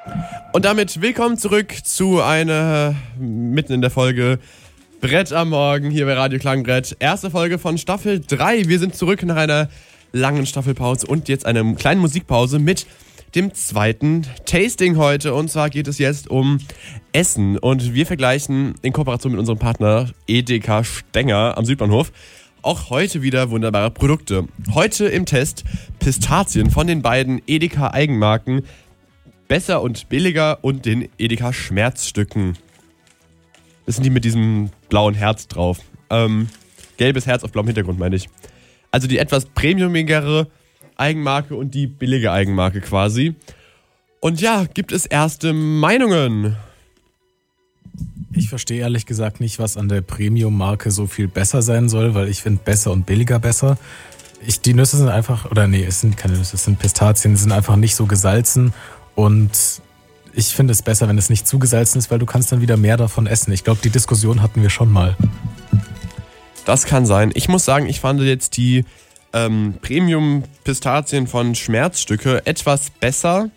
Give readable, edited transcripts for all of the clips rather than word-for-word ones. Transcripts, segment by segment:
Und damit willkommen zurück zu einer, mitten in der Folge, Brett am Morgen hier bei Radio Klangbrett. Erste Folge von Staffel 3. Wir sind zurück nach einer langen Staffelpause und jetzt einer kleinen Musikpause mit dem zweiten Tasting heute. Und zwar geht es jetzt um Essen. Und wir vergleichen in Kooperation mit unserem Partner Edeka Stenger am Südbahnhof auch heute wieder wunderbare Produkte. Heute im Test Pistazien von den beiden Edeka Eigenmarken Besser und Billiger und den Edeka Schmerzstücken. Das sind die mit diesem blauen Herz drauf. Gelbes Herz auf blauem Hintergrund, meine ich. Also die etwas premiumigere Eigenmarke und die billige Eigenmarke quasi. Und ja, gibt es erste Meinungen? Ich verstehe ehrlich gesagt nicht, was an der Premium-Marke so viel besser sein soll, weil ich finde besser und billiger besser. Die Nüsse sind einfach, es sind keine Nüsse, es sind Pistazien, die sind einfach nicht so gesalzen. Und ich finde es besser, wenn es nicht zu gesalzen ist, weil du kannst dann wieder mehr davon essen. Ich glaube, die Diskussion hatten wir schon mal. Das kann sein. Ich muss sagen, ich fand jetzt die Premium-Pistazien von Schmerzstücke etwas besser.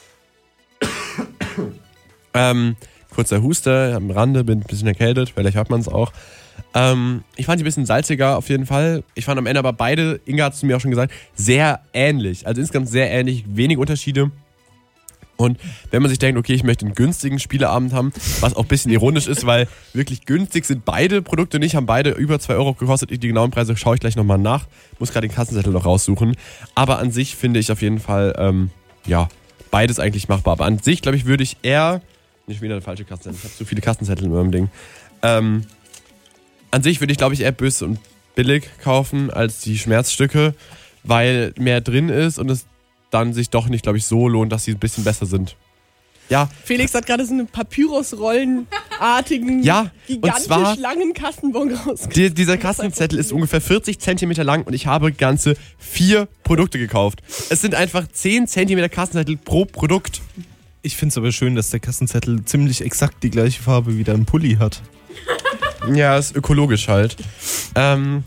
Kurzer Huster am Rande, bin ein bisschen erkältet, vielleicht hört man es auch. Ich fand die ein bisschen salziger auf jeden Fall. Ich fand am Ende aber beide, Inga hat es mir auch schon gesagt, sehr ähnlich. Also insgesamt sehr ähnlich, wenig Unterschiede. Und wenn man sich denkt, okay, ich möchte einen günstigen Spieleabend haben, was auch ein bisschen ironisch ist, weil wirklich günstig sind beide Produkte nicht, haben beide über 2 Euro gekostet. Die genauen Preise schaue ich gleich nochmal nach. Muss gerade den Kassenzettel noch raussuchen. Aber an sich finde ich auf jeden Fall, beides eigentlich machbar. Aber an sich, glaube ich, würde ich eher, nicht wieder eine falsche Kassenzettel, ich habe zu viele Kassenzettel in meinem Ding. An sich würde ich, glaube ich, eher böse und billig kaufen als die Schmerzstücke, weil mehr drin ist und es dann sich doch nicht, glaube ich, so lohnt, dass sie ein bisschen besser sind. Ja. Felix hat gerade so einen Papyrusrollenartigen, gigantisch langen Kassenbon rausgebracht. Dieser Kassenzettel ist ungefähr 40 Zentimeter lang und ich habe ganze 4 Produkte gekauft. Es sind einfach 10 Zentimeter Kassenzettel pro Produkt. Ich finde es aber schön, dass der Kassenzettel ziemlich exakt die gleiche Farbe wie dein Pulli hat. Ja, ist ökologisch halt. Ich habe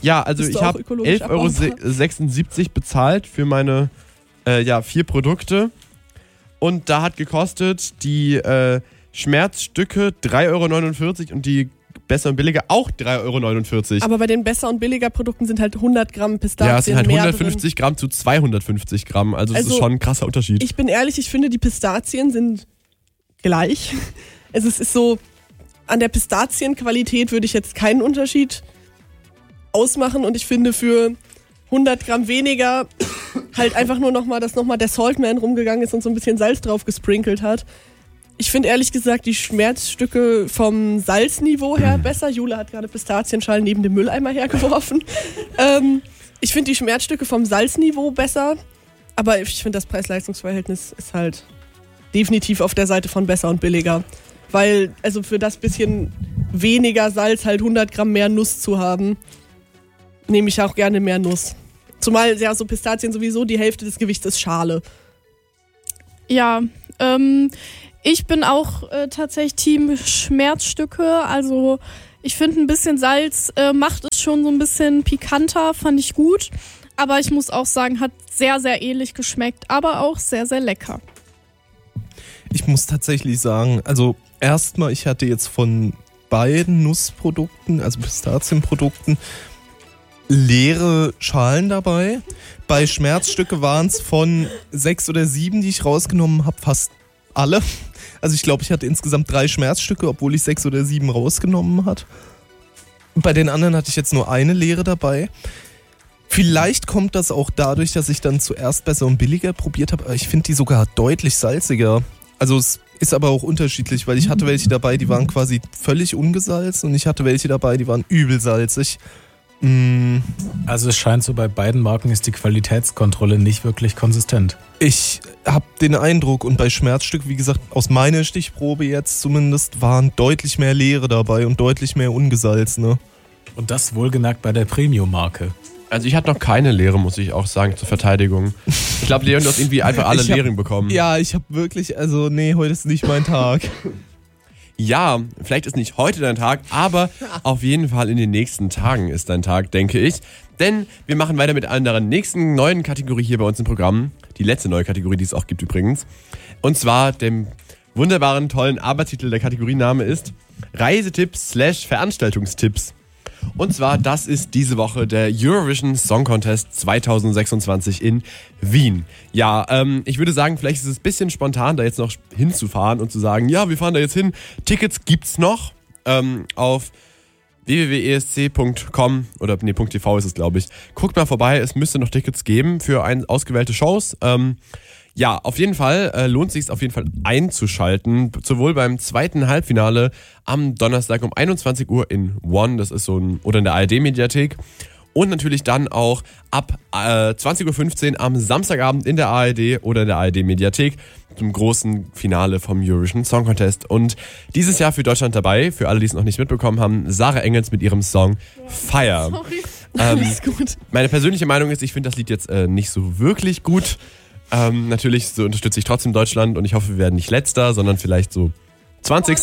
11,76 € bezahlt für meine 4 Produkte. Und da hat gekostet die Schmerzstücke 3,49 € und die Besser und Billiger auch 3,49 €. Aber bei den Besser und Billiger Produkten sind halt 100 Gramm Pistazien. Ja, es sind halt 150 Gramm zu 250 Gramm. Also das ist schon ein krasser Unterschied. Ich bin ehrlich, ich finde, die Pistazien sind gleich. Es ist so, an der Pistazienqualität würde ich jetzt keinen Unterschied ausmachen. Und ich finde, für 100 Gramm weniger halt einfach nur nochmal, dass nochmal der Saltman rumgegangen ist und so ein bisschen Salz drauf gesprinkelt hat. Ich finde ehrlich gesagt die Schmerzstücke vom Salzniveau her besser. Jule hat gerade Pistazienschalen neben dem Mülleimer hergeworfen. Ich finde die Schmerzstücke vom Salzniveau besser, aber ich finde das Preis-Leistungs-Verhältnis ist halt definitiv auf der Seite von besser und billiger. Weil, also für das bisschen weniger Salz halt 100 Gramm mehr Nuss zu haben, nehme ich auch gerne mehr Nuss. Zumal ja so Pistazien sowieso die Hälfte des Gewichts ist Schale. Ja, ich bin auch tatsächlich Team Schmerzstücke. Also ich finde, ein bisschen Salz macht es schon so ein bisschen pikanter, fand ich gut. Aber ich muss auch sagen, hat sehr, sehr ähnlich geschmeckt, aber auch sehr, sehr lecker. Ich muss tatsächlich sagen, also erstmal, ich hatte jetzt von beiden Nussprodukten, also Pistazienprodukten, leere Schalen dabei. Bei Schmerzstücke waren es von 6 oder 7, die ich rausgenommen habe, fast alle. Also ich glaube, ich hatte insgesamt 3 Schmerzstücke, obwohl ich 6 oder 7 rausgenommen hatte. Bei den anderen hatte ich jetzt nur eine leere dabei. Vielleicht kommt das auch dadurch, dass ich dann zuerst besser und billiger probiert habe, aber ich finde die sogar deutlich salziger. Also es ist aber auch unterschiedlich, weil ich hatte welche dabei, die waren quasi völlig ungesalzt und ich hatte welche dabei, die waren übel salzig. Also es scheint so, bei beiden Marken ist die Qualitätskontrolle nicht wirklich konsistent. Ich habe den Eindruck, und bei Schmerzstück, wie gesagt, aus meiner Stichprobe jetzt zumindest, waren deutlich mehr Leere dabei und deutlich mehr ungesalzene. Und das wohlgemerkt bei der Premium-Marke. Also ich hatte noch keine Leere, muss ich auch sagen, zur Verteidigung. Ich glaube, Leon, du hast irgendwie einfach alle Lehren bekommen. Ja, ich habe wirklich, heute ist nicht mein Tag. Ja, vielleicht ist nicht heute dein Tag, aber auf jeden Fall in den nächsten Tagen ist dein Tag, denke ich. Denn wir machen weiter mit einer nächsten neuen Kategorie hier bei uns im Programm. Die die letzte neue Kategorie, die es auch gibt übrigens. Und zwar dem wunderbaren, tollen Arbeitstitel der Kategoriename ist Reisetipps/Veranstaltungstipps. Und zwar, das ist diese Woche der Eurovision Song Contest 2026 in Wien. Ja, ich würde sagen, vielleicht ist es ein bisschen spontan, da jetzt noch hinzufahren und zu sagen, ja, wir fahren da jetzt hin. Tickets gibt's noch auf www.esc.com oder .tv ist es, glaube ich. Guckt mal vorbei, es müsste noch Tickets geben für ausgewählte Shows. Ja, auf jeden Fall lohnt sich auf jeden Fall einzuschalten, sowohl beim zweiten Halbfinale am Donnerstag um 21 Uhr in One, das ist oder in der ARD-Mediathek, und natürlich dann auch ab 20.15 Uhr am Samstagabend in der ARD oder in der ARD-Mediathek zum großen Finale vom Eurovision Song Contest. Und dieses Jahr für Deutschland dabei, für alle, die es noch nicht mitbekommen haben, Sarah Engels mit ihrem Song Fire. Sorry. Ist gut. Meine persönliche Meinung ist, ich finde das Lied jetzt nicht so wirklich gut. Natürlich so unterstütze ich trotzdem Deutschland und ich hoffe, wir werden nicht Letzter, sondern vielleicht so 20.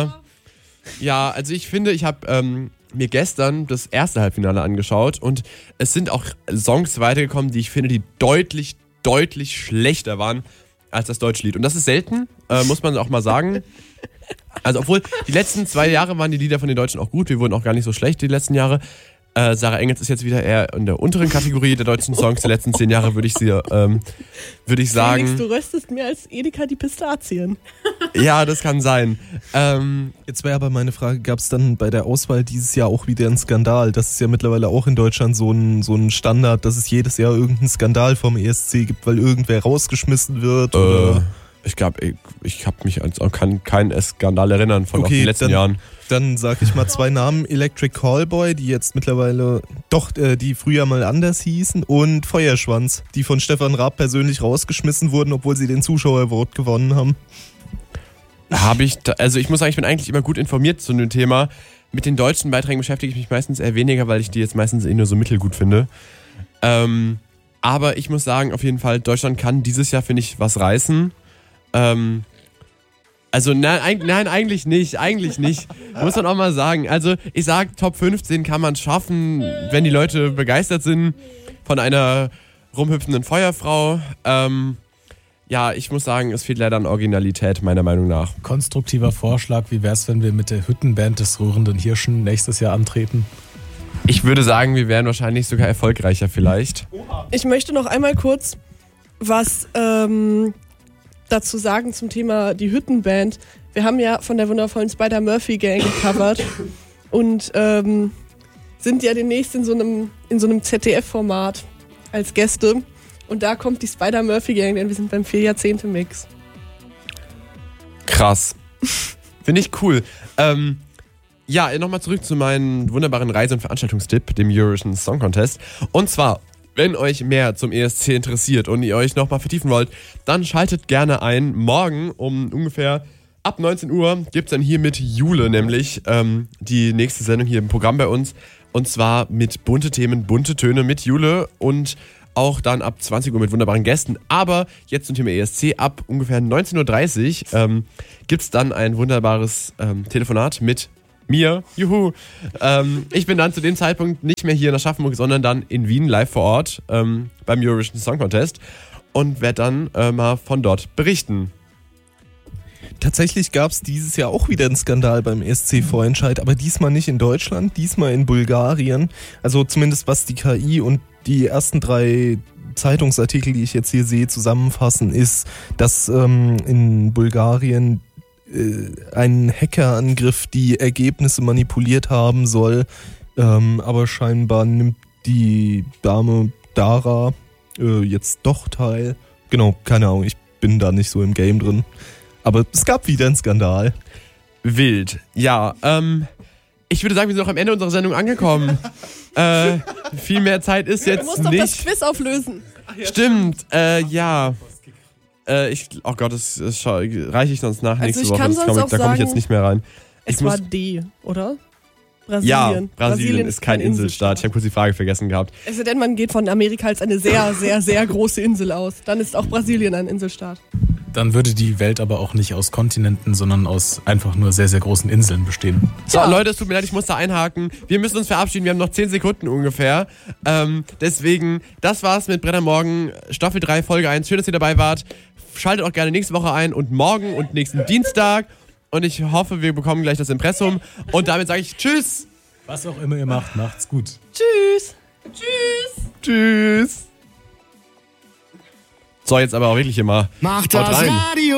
Ja, also ich finde, ich habe mir gestern das erste Halbfinale angeschaut und es sind auch Songs weitergekommen, die ich finde, die deutlich, deutlich schlechter waren als das deutsche Lied. Und das ist selten, muss man auch mal sagen. Also obwohl, die letzten 2 Jahre waren die Lieder von den Deutschen auch gut, wir wurden auch gar nicht so schlecht die letzten Jahre. Sarah Engels ist jetzt wieder eher in der unteren Kategorie der deutschen Songs der letzten 10 Jahre, würde ich sagen. Felix, du röstest mehr als Edeka die Pistazien. Ja, das kann sein. Jetzt wäre aber meine Frage, gab es dann bei der Auswahl dieses Jahr auch wieder einen Skandal? Das ist ja mittlerweile auch in Deutschland so ein Standard, dass es jedes Jahr irgendeinen Skandal vom ESC gibt, weil irgendwer rausgeschmissen wird oder... Ich glaube, ich habe mich an keinen Skandal erinnern von den letzten Jahren. Dann sage ich mal 2 Namen. Electric Callboy, die jetzt mittlerweile die früher mal anders hießen, und Feuerschwanz, die von Stefan Raab persönlich rausgeschmissen wurden, obwohl sie den Zuschauer-Award gewonnen haben. Also ich muss sagen, ich bin eigentlich immer gut informiert zu dem Thema. Mit den deutschen Beiträgen beschäftige ich mich meistens eher weniger, weil ich die jetzt meistens nur so mittelgut finde. Aber ich muss sagen, auf jeden Fall, Deutschland kann dieses Jahr, finde ich, was reißen. Also nein, eigentlich nicht. Muss man auch mal sagen. Also ich sag, Top 15 kann man schaffen, wenn die Leute begeistert sind von einer rumhüpfenden Feuerfrau. Ja, ich muss sagen, es fehlt leider an Originalität, meiner Meinung nach. Konstruktiver Vorschlag, wie wär's, wenn wir mit der Hüttenband des Rührenden Hirschen nächstes Jahr antreten? Ich würde sagen, wir wären wahrscheinlich sogar erfolgreicher vielleicht. Ich möchte noch einmal kurz was dazu sagen zum Thema die Hüttenband. Wir haben ja von der wundervollen Spider-Murphy-Gang gecovert und sind ja demnächst in so einem ZDF-Format als Gäste. Und da kommt die Spider-Murphy-Gang, denn wir sind beim 4-Jahrzehnte-Mix. Krass. Finde ich cool. Ja, nochmal zurück zu meinem wunderbaren Reise- und Veranstaltungstipp, dem Eurovision Song Contest. Und zwar, wenn euch mehr zum ESC interessiert und ihr euch nochmal vertiefen wollt, dann schaltet gerne ein. Morgen um ungefähr ab 19 Uhr gibt es dann hier mit Jule nämlich die nächste Sendung hier im Programm bei uns. Und zwar mit bunte Themen, bunte Töne mit Jule und auch dann ab 20 Uhr mit wunderbaren Gästen. Aber jetzt zum Thema ESC, ab ungefähr 19.30 Uhr gibt es dann ein wunderbares Telefonat mit mir, juhu. Ich bin dann zu dem Zeitpunkt nicht mehr hier in Aschaffenburg, sondern dann in Wien live vor Ort beim Eurovision Song Contest und werde dann mal von dort berichten. Tatsächlich gab es dieses Jahr auch wieder einen Skandal beim ESC-Vorentscheid, aber diesmal nicht in Deutschland, diesmal in Bulgarien. Also zumindest was die KI und die ersten 3 Zeitungsartikel, die ich jetzt hier sehe, zusammenfassen, ist, dass in Bulgarien ein Hackerangriff die Ergebnisse manipuliert haben soll, aber scheinbar nimmt die Dame Dara jetzt doch teil. Genau, keine Ahnung, ich bin da nicht so im Game drin. Aber es gab wieder einen Skandal. Wild. Ja, ich würde sagen, wir sind noch am Ende unserer Sendung angekommen. Viel mehr Zeit ist jetzt nicht. Du musst doch das Quiz auflösen. Stimmt, ja. Oh Gott, das reiche ich sonst nach nächste Woche. Da komme ich jetzt nicht mehr rein. Es war D, oder? Brasilien. Ja, Brasilien ist kein Inselstaat. Ich habe kurz die Frage vergessen gehabt. Es sei denn, man geht von Amerika als eine sehr, sehr, sehr große Insel aus. Dann ist auch Brasilien ein Inselstaat. Dann würde die Welt aber auch nicht aus Kontinenten, sondern aus einfach nur sehr, sehr großen Inseln bestehen. So, Leute, es tut mir leid, ich muss da einhaken. Wir müssen uns verabschieden, wir haben noch 10 Sekunden ungefähr. Deswegen, das war's mit Brett am Morgen, Staffel 3, Folge 1. Schön, dass ihr dabei wart. Schaltet auch gerne nächste Woche ein und morgen und nächsten Dienstag. Und ich hoffe, wir bekommen gleich das Impressum. Und damit sage ich Tschüss. Was auch immer ihr macht, macht's gut. Tschüss. Tschüss. So, jetzt aber auch wirklich immer. Macht Haut das rein. Radio